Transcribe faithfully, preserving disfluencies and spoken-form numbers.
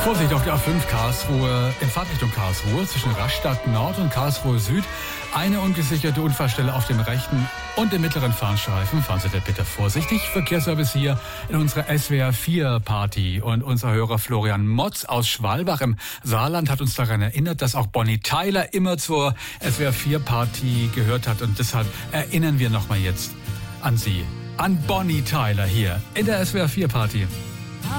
Vorsicht auf der A fünf Karlsruhe in Fahrtrichtung Karlsruhe zwischen Rastatt Nord und Karlsruhe Süd. Eine ungesicherte Unfallstelle auf dem rechten und dem mittleren Fahrstreifen. Fahren Sie da bitte vorsichtig. Verkehrsservice hier in unserer S W R vier Party. Und unser Hörer Florian Motz aus Schwalbach im Saarland hat uns daran erinnert, dass auch Bonnie Tyler immer zur S W R vier Party gehört hat. Und deshalb erinnern wir nochmal jetzt an Sie. An Bonnie Tyler hier in der S W R vier Party.